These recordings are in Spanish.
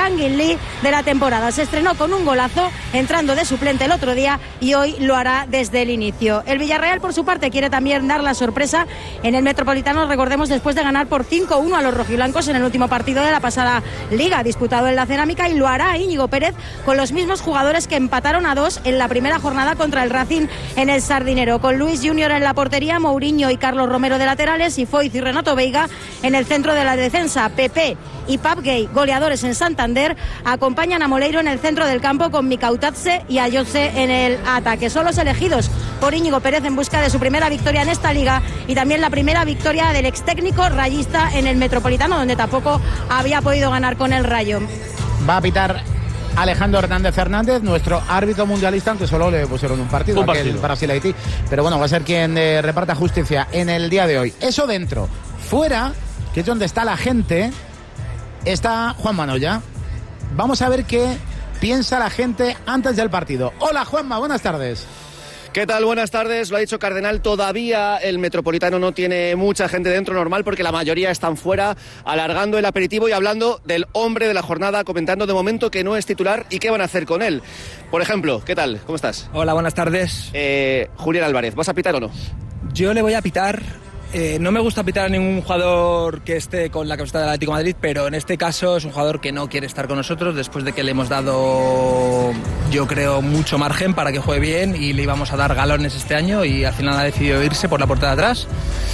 Kangin Lee de la temporada. Se estrenó con un golazo entrando de suplente el otro día y hoy lo hará desde el inicio. El Villarreal, por su parte, quiere también dar la sorpresa en el Metropolitano, recordemos, después de ganar por 5-1 a los rojiblancos en el último partido de la pasada Liga, disputado en la Cerámica, y lo hará Íñigo Pérez con los mismos jugadores que empataron a 2 en la primera jornada contra el Racing en el Sardinero, con Luis Junior en la portería, Mourinho y Carlos Romero de laterales y Foyth y Renato Veiga en el centro de la defensa. Pepe y Pap Gay, goleadores en Santander, acompañan a Moleiro en el centro del campo con Mikautatse y Ayotze en el ataque. Son los elegidos por Íñigo Pérez en busca de su primera victoria en esta Liga y también la primera victoria del ex técnico rayista en el Metropolitano, donde tampoco había podido ganar con el Rayo. Va a pitar Alejandro Hernández, nuestro árbitro mundialista, aunque solo le pusieron un partido. El Brasil-Haití, pero bueno, va a ser quien reparta justicia en el día de hoy. Eso dentro. Fuera, que es donde está la gente, está Juan Manoya. Vamos a ver qué piensa la gente antes del partido. Hola Juanma, buenas tardes. ¿Qué tal? Buenas tardes. Lo ha dicho Cardenal, todavía el Metropolitano no tiene mucha gente dentro, normal, porque la mayoría están fuera, alargando el aperitivo y hablando del hombre de la jornada, comentando de momento que no es titular y qué van a hacer con él. Por ejemplo, ¿qué tal? ¿Cómo estás? Hola, buenas tardes. Julián Álvarez, ¿vas a pitar o no? Yo le voy a pitar. No me gusta pitar a ningún jugador que esté con la camiseta del Atlético de Madrid, pero en este caso es un jugador que no quiere estar con nosotros después de que le hemos dado, yo creo, mucho margen para que juegue bien y le íbamos a dar galones este año y al final ha decidido irse por la puerta de atrás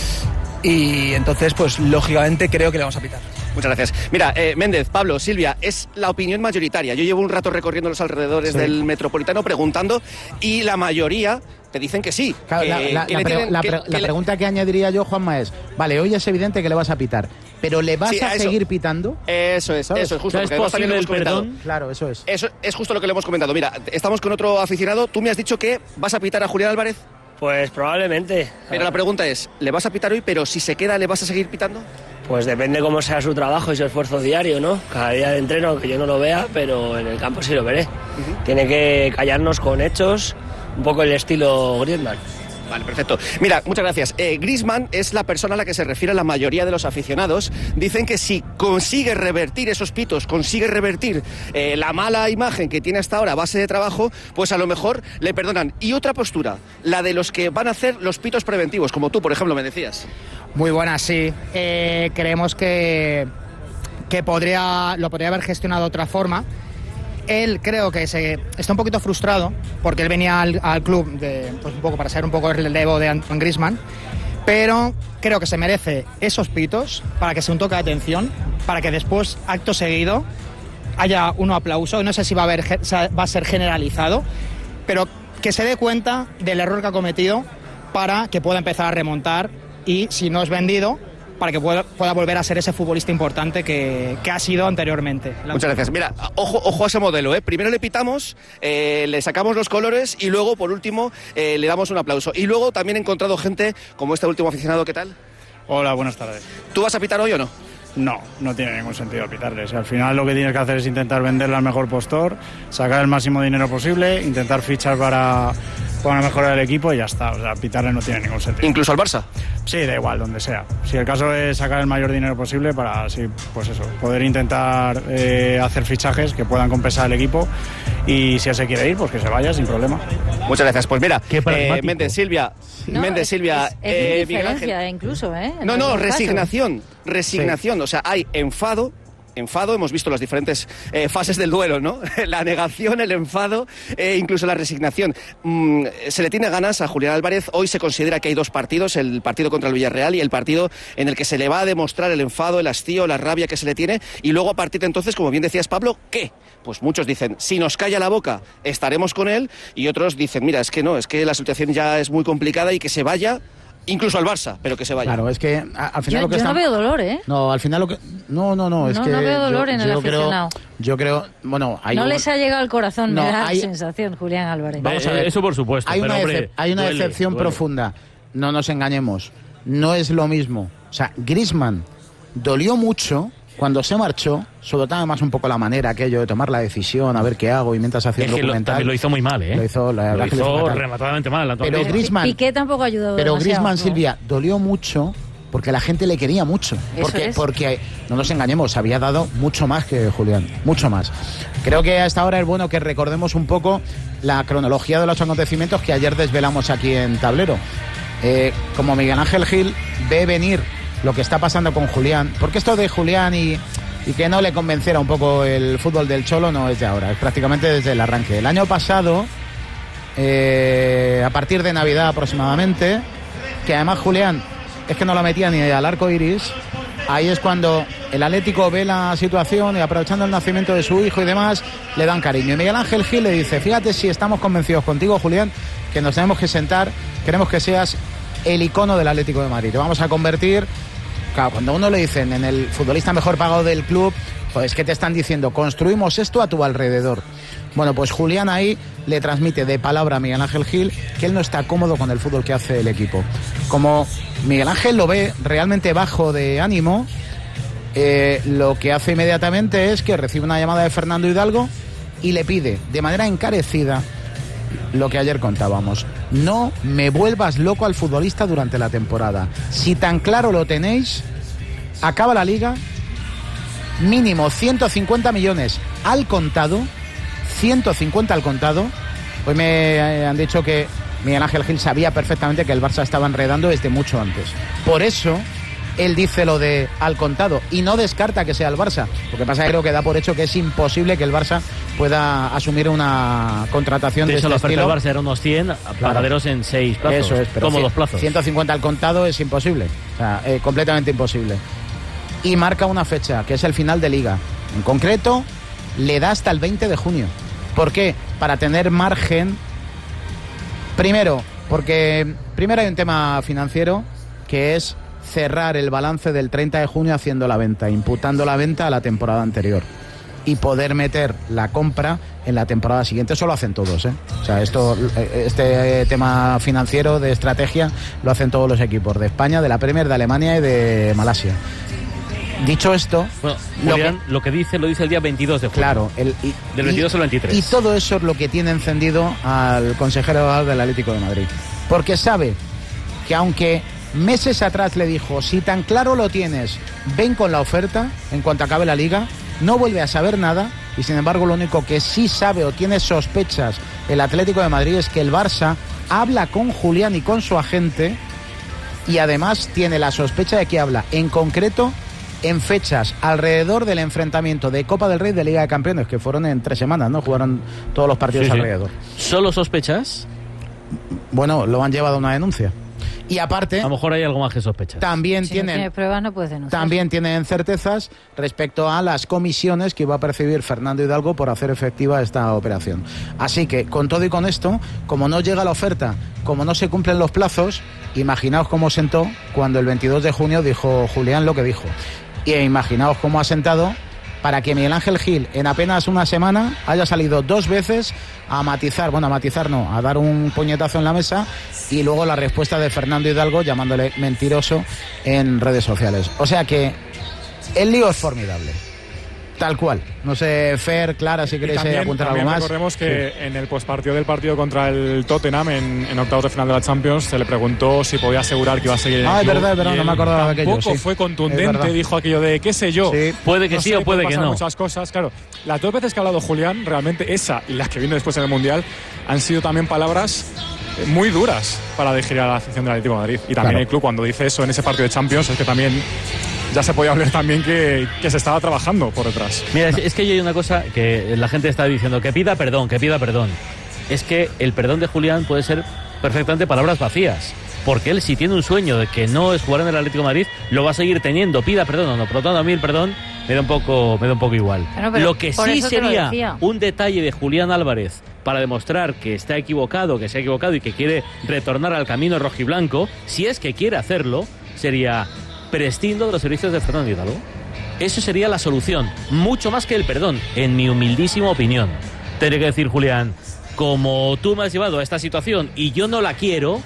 y entonces pues lógicamente creo que le vamos a pitar. Muchas gracias. Mira, Méndez, Pablo, Silvia, es la opinión mayoritaria. Yo llevo un rato recorriendo los alrededores del Metropolitano preguntando y la mayoría te dicen que sí. Claro, la pregunta que añadiría yo, Juanma, es, vale, hoy es evidente que le vas a pitar, pero ¿le vas a seguir pitando? Eso es justo. ¿Es posible el perdón? Claro, eso es. Eso es justo lo que le hemos comentado. Mira, estamos con otro aficionado. Tú me has dicho que vas a pitar a Julián Álvarez. Pues probablemente. Pero la pregunta es, ¿le vas a pitar hoy, pero si se queda, le vas a seguir pitando? Pues depende cómo sea su trabajo y su esfuerzo diario, ¿no? Cada día de entreno, aunque yo no lo vea, pero en el campo sí lo veré. Tiene que callarnos con hechos, un poco el estilo Griezmann. Vale, perfecto. Mira, muchas gracias. Griezmann es la persona a la que se refiere la mayoría de los aficionados. Dicen que si consigue revertir esos pitos, consigue revertir la mala imagen que tiene hasta ahora a base de trabajo, pues a lo mejor le perdonan. Y otra postura, la de los que van a hacer los pitos preventivos, como tú, por ejemplo, me decías. Muy buena, sí. Creemos que lo podría haber gestionado de otra forma. Él creo que está un poquito frustrado porque él venía al club pues un poco para ser un poco el relevo de Antoine Griezmann, pero creo que se merece esos pitos para que sea un toque de atención, para que después, acto seguido, haya un aplauso. No sé si va a ser generalizado, pero que se dé cuenta del error que ha cometido para que pueda empezar a remontar y, si no es vendido, para que pueda volver a ser ese futbolista importante que ha sido anteriormente. Muchas gracias. Mira, ojo a ese modelo, ¿eh? Primero le pitamos, le sacamos los colores y luego, por último, le damos un aplauso. Y luego también he encontrado gente como este último aficionado. ¿Qué tal? Hola, buenas tardes. ¿Tú vas a pitar hoy o no? No tiene ningún sentido pitarles. Al final lo que tienes que hacer es intentar venderle al mejor postor, sacar el máximo dinero posible, intentar fichar para mejorar el equipo y ya está. O sea, pitarle no tiene ningún sentido. ¿Incluso al Barça? Sí, da igual, donde sea. Si el caso es sacar el mayor dinero posible para así, pues eso, poder intentar hacer fichajes que puedan compensar el equipo y si él se quiere ir, pues que se vaya sin problema. Muchas gracias. Pues mira, Méndez, Silvia, es Miguel Ángel. Incluso, ¿eh? No, resignación. O sea, hay enfado, hemos visto las diferentes fases del duelo, ¿no? La negación, el enfado, incluso la resignación. Se le tiene ganas a Julián Álvarez. Hoy se considera que hay dos partidos, el partido contra el Villarreal y el partido en el que se le va a demostrar el enfado, el hastío, la rabia que se le tiene. Y luego, a partir de entonces, como bien decías, Pablo, ¿qué? Pues muchos dicen, si nos calla la boca, estaremos con él. Y otros dicen, mira, es que la situación ya es muy complicada y que se vaya. Incluso al Barça, pero que se vaya. Claro, es que al final yo no veo dolor, ¿eh? No, al final No, es que no veo dolor en el aficionado. Yo creo, bueno, no les ha llegado al corazón, me da la sensación, Julián Álvarez. Vamos a ver. Eso por supuesto. Hay una decepción profunda. No nos engañemos. No es lo mismo. O sea, Griezmann dolió mucho cuando se marchó, sobre todo además un poco la manera aquello de tomar la decisión, a ver qué hago, y mientras hacía un documental. También lo hizo muy mal, ¿eh? Lo hizo rematadamente mal. Pero Piqué tampoco ayudó. Pero Griezmann, Silvia, dolió mucho porque la gente le quería mucho. Porque, no nos engañemos, había dado mucho más que Julián, mucho más. Creo que hasta ahora es bueno que recordemos un poco la cronología de los acontecimientos que ayer desvelamos aquí en Tablero. Como Miguel Ángel Gil ve venir lo que está pasando con Julián, porque esto de Julián y que no le convenciera un poco el fútbol del Cholo no es de ahora, es prácticamente desde el arranque. El año pasado, a partir de Navidad aproximadamente, que además Julián es que no la metía ni al arco iris, ahí es cuando el Atlético ve la situación y aprovechando el nacimiento de su hijo y demás, le dan cariño. Y Miguel Ángel Gil le dice, fíjate si estamos convencidos contigo, Julián, que nos tenemos que sentar, queremos que seas el icono del Atlético de Madrid. Te vamos a convertir... Claro, cuando a uno le dicen en el futbolista mejor pagado del club, pues que te están diciendo, construimos esto a tu alrededor. Bueno, pues Julián ahí le transmite de palabra a Miguel Ángel Gil que él no está cómodo con el fútbol que hace el equipo. Como Miguel Ángel lo ve realmente bajo de ánimo, lo que hace inmediatamente es que recibe una llamada de Fernando Hidalgo y le pide de manera encarecida lo que ayer contábamos. No me vuelvas loco al futbolista durante la temporada. Si tan claro lo tenéis, acaba la liga, mínimo 150 millones al contado, 150 al contado. Hoy me han dicho que Miguel Ángel Gil sabía perfectamente que el Barça estaba enredando desde mucho antes. Por eso él dice lo de al contado y no descarta que sea el Barça. Lo que pasa es que creo que da por hecho que es imposible que el Barça pueda asumir una contratación de este la estilo. Del Barça era unos 100, paraderos en 6 plazos. Eso es, pero cómodos plazos. 150 al contado es imposible, o sea, completamente imposible. Y marca una fecha, que es el final de Liga. En concreto, le da hasta el 20 de junio. ¿Por qué? Para tener margen. Primero hay un tema financiero, que es cerrar el balance del 30 de junio haciendo la venta, imputando la venta a la temporada anterior y poder meter la compra en la temporada siguiente. Eso lo hacen todos, O sea, este tema financiero de estrategia lo hacen todos los equipos de España, de la Premier, de Alemania y de Malasia. Dicho esto, bueno, Julián, lo que dice lo dice el día 22 de junio. Claro, del 22 al 23. Y todo eso es lo que tiene encendido al consejero del Atlético de Madrid, porque sabe que aunque meses atrás le dijo, si tan claro lo tienes, ven con la oferta en cuanto acabe la liga, no vuelve a saber nada, y sin embargo lo único que sí sabe o tiene sospechas el Atlético de Madrid es que el Barça habla con Julián y con su agente, y además tiene la sospecha de que habla en concreto en fechas alrededor del enfrentamiento de Copa del Rey de Liga de Campeones, que fueron en 3 semanas, ¿no? Jugaron todos los partidos alrededor. ¿Solo sospechas? Bueno, lo han llevado a una denuncia. Y aparte, a lo mejor hay algo más que sospechas. También si no tiene pruebas, no puedes denunciar. También tienen certezas respecto a las comisiones que iba a percibir Fernando Hidalgo por hacer efectiva esta operación. Así que, con todo y con esto, como no llega la oferta, como no se cumplen los plazos, imaginaos cómo sentó cuando el 22 de junio dijo Julián lo que dijo. Y imaginaos cómo ha sentado para que Miguel Ángel Gil en apenas una semana haya salido 2 veces a matizar, a dar un puñetazo en la mesa, y luego la respuesta de Fernando Hidalgo llamándole mentiroso en redes sociales. O sea que el lío es formidable. Tal cual. No sé, Fer, Clara, si queréis apuntar algo más. Recordemos que en el postpartido del partido contra el Tottenham, en octavos de final de la Champions, se le preguntó si podía asegurar que iba a seguir en el club. Es verdad, no me acordaba de aquello. Tampoco fue contundente, dijo aquello de, qué sé yo. Sí. Puede que sí o puede que no. Muchas cosas, claro. Las 2 veces que ha hablado Julián, realmente esa y las que vino después en el Mundial, han sido también palabras muy duras para dirigir a la afición del Atlético de Madrid. Y también el club, cuando dice eso en ese partido de Champions, es que también ya se podía hablar también que se estaba trabajando por detrás. Mira, es que hay una cosa que la gente está diciendo, que pida perdón. Es que el perdón de Julián puede ser perfectamente palabras vacías, porque él, si tiene un sueño de que no es jugar en el Atlético de Madrid, lo va a seguir teniendo, pida perdón o no. Por lo tanto, a mí el perdón me da un poco igual. Pero lo que sí sería un detalle de Julián Álvarez para demostrar que está equivocado, que se ha equivocado y que quiere retornar al camino rojiblanco, si es que quiere hacerlo, sería prescindo de los servicios de Fernando Hidalgo. Eso sería la solución, mucho más que el perdón, en mi humildísima opinión. Tendría que decir, Julián, como tú me has llevado a esta situación y yo no la quiero,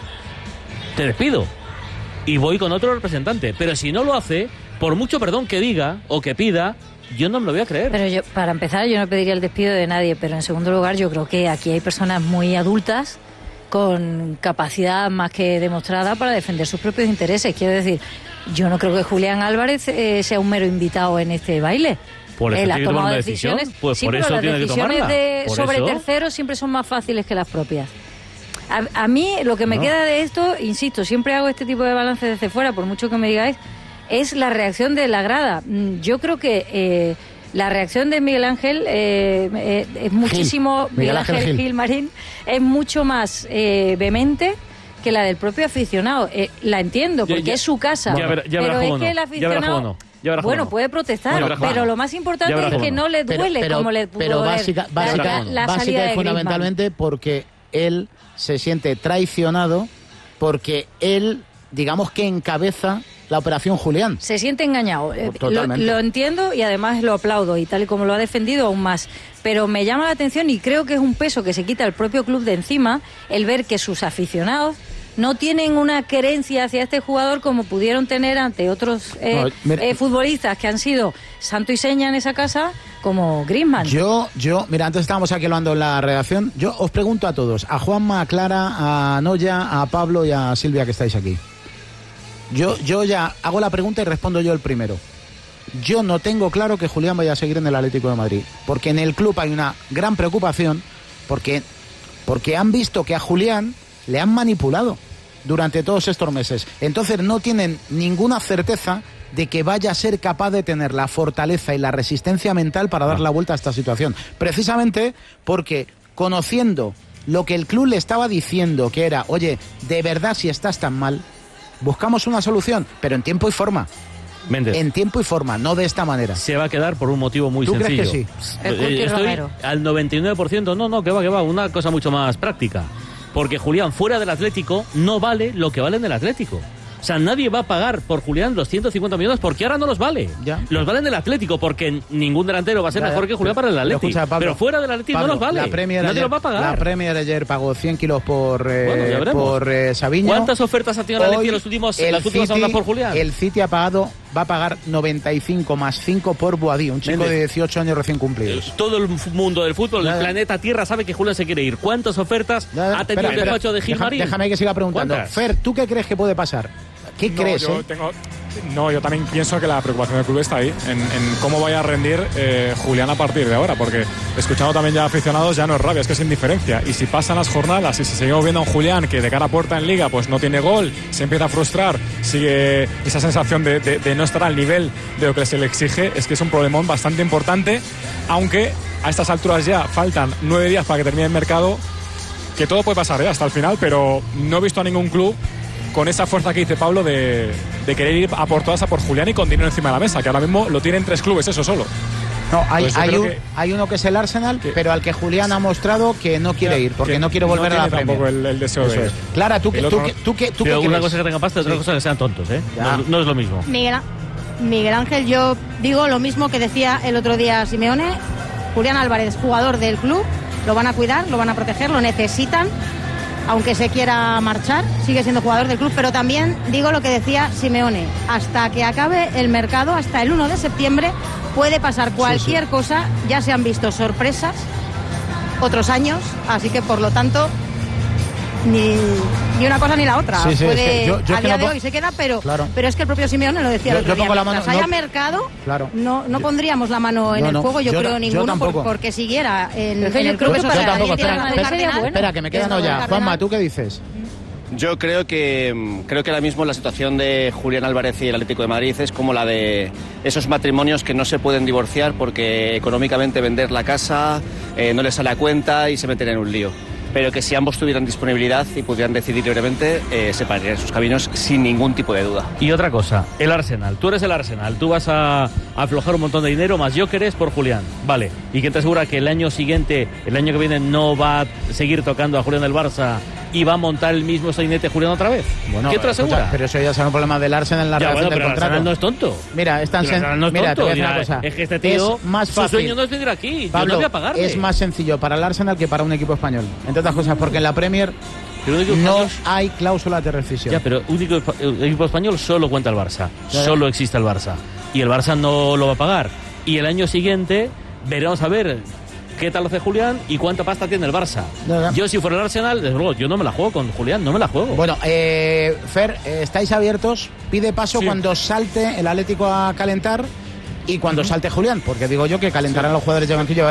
te despido y voy con otro representante. Pero si no lo hace, por mucho perdón que diga o que pida, yo no me lo voy a creer. Pero yo, para empezar, yo no pediría el despido de nadie, pero en segundo lugar, yo creo que aquí hay personas muy adultas con capacidad más que demostrada para defender sus propios intereses. Quiero decir, yo no creo que Julián Álvarez sea un mero invitado en este baile. Él ha tomado decisiones. Pues sí, por pero eso las tiene decisiones que tomarla. sobre terceros siempre son más fáciles que las propias. A mí lo que me queda de esto, insisto, siempre hago este tipo de balance desde fuera, por mucho que me digáis, es la reacción de la grada. Yo creo que la reacción de Miguel Ángel es muchísimo... Miguel Ángel Gil Marín es mucho más vehemente que la del propio aficionado. La entiendo, porque es su casa. Pero es que el aficionado... Bueno, puede protestar, pero lo más importante es que no le duele como le pudo doler la salida de fundamentalmente porque él se siente traicionado, porque él, digamos que encabeza la operación Julián. Se siente engañado. Lo entiendo y además lo aplaudo, y tal y como lo ha defendido aún más. Pero me llama la atención, y creo que es un peso que se quita el propio club de encima, el ver que sus aficionados no tienen una querencia hacia este jugador como pudieron tener ante otros futbolistas que han sido santo y seña en esa casa, como Griezmann. Mira, antes estábamos aquí hablando en la redacción. Yo os pregunto a todos, a Juanma, a Clara, a Noya, a Pablo y a Silvia, que estáis aquí. Yo ya hago la pregunta y respondo yo el primero. Yo no tengo claro que Julián vaya a seguir en el Atlético de Madrid, porque en el club hay una gran preocupación, porque han visto que a Julián le han manipulado durante todos estos meses. Entonces no tienen ninguna certeza de que vaya a ser capaz de tener la fortaleza y la resistencia mental para dar la vuelta a esta situación. Precisamente porque, conociendo lo que el club le estaba diciendo, que era, oye, de verdad, si estás tan mal, buscamos una solución, pero en tiempo y forma. Méndez. En tiempo y forma, no de esta manera. Se va a quedar por un motivo muy sencillo. ¿Tú crees que sí? Estoy al 99%. No, que va. Una cosa mucho más práctica. Porque Julián, fuera del Atlético, no vale lo que vale en el Atlético. O sea, nadie va a pagar por Julián los 150 millones porque ahora no los vale. Ya. Los vale en el Atlético porque ningún delantero va a ser mejor que Julián para el Atlético. Pero fuera del Atlético no los vale. Nadie los va a pagar. La Premier ayer pagó 100 kilos por Sabiño. ¿Cuántas ofertas ha tenido el Atlético en las últimas semanas por Julián? El City va a pagar 95 más 5 por Boadí, un chico de 18 años recién cumplidos. Todo el mundo del fútbol, el planeta Tierra, sabe que Julián se quiere ir. ¿Cuántas ofertas ha tenido el despacho de Gil Marín? Déjame que siga preguntando. ¿Cuántas? Fer, ¿tú qué crees que puede pasar? ¿Qué crees? Yo también pienso que la preocupación del club está ahí, en cómo vaya a rendir Julián a partir de ahora, porque escuchando también ya aficionados ya no es rabia, es que es indiferencia. Y si pasan las jornadas y si seguimos viendo a un Julián que de cara a puerta en Liga pues no tiene gol, se empieza a frustrar, sigue esa sensación de no estar al nivel de lo que se le exige, es que es un problemón bastante importante, aunque a estas alturas ya faltan 9 días para que termine el mercado, que todo puede pasar hasta el final, pero no he visto a ningún club con esa fuerza que dice Pablo de querer ir a por todas a por Julián y con dinero encima de la mesa, que ahora mismo lo tienen 3 clubes, eso solo. No, hay uno que es el Arsenal, pero al que Julián ha mostrado que no quiere ir, porque no quiere volver a la Premier. Tampoco el deseo de ir. Clara, ¿tú qué crees? Una cosa que tenga pasta, otra cosa que sean tontos, ¿eh? No es lo mismo. Miguel Ángel, yo digo lo mismo que decía el otro día Simeone. Julián Álvarez, jugador del club, lo van a cuidar, lo van a proteger, lo necesitan. Aunque se quiera marchar, sigue siendo jugador del club, pero también digo lo que decía Simeone, hasta que acabe el mercado, hasta el 1 de septiembre, puede pasar cualquier cosa, ya se han visto sorpresas otros años, así que por lo tanto, ni una cosa ni la otra. A día de hoy se queda, pero es que el propio Simeone lo decía el otro día, mientras haya mercado, no pondríamos la mano en el fuego, yo creo ninguno, porque siguiera en el club. Espera, que me quedan ya. Juanma, ¿tú qué dices? Yo creo que ahora mismo la situación de Julián Álvarez y el Atlético de Madrid es como la de esos matrimonios que no se pueden divorciar porque económicamente vender la casa no les sale a cuenta y se meten en un lío. Pero que si ambos tuvieran disponibilidad y pudieran decidir libremente, se pararían sus caminos sin ningún tipo de duda. Y otra cosa, el Arsenal. Tú eres el Arsenal, tú vas a aflojar un montón de dinero, más Gyökeres por Julián. Vale, ¿y quién te asegura que el año siguiente, el año que viene, no va a seguir tocando a Julián del Barça y va a montar el mismo sainete Julián otra vez? Bueno, ¿qué te asegura? Pero eso ya es un problema del Arsenal en la relación del contrato. Arsenal no es tonto. Mira, es tan sencillo. Mira, te voy a decir una cosa. Es que este tío, es más fácil. Su sueño no es venir aquí, Pablo, yo no voy a pagarle. Es más sencillo para el Arsenal que para un equipo español. Entre otras cosas, porque en la Premier no hay cláusulas de rescisión. Ya, pero un equipo español solo cuenta el Barça. Solo existe el Barça. Y el Barça no lo va a pagar. Y el año siguiente veremos a ver qué tal hace Julián y cuánta pasta tiene el Barça. Yo, si fuera el Arsenal, desde luego, yo no me la juego con Julián, no me la juego. Bueno, Fer, ¿estáis abiertos? Pide paso cuando salte el Atlético a calentar y cuando salte Julián, porque digo yo que calentarán los jugadores de banquillo.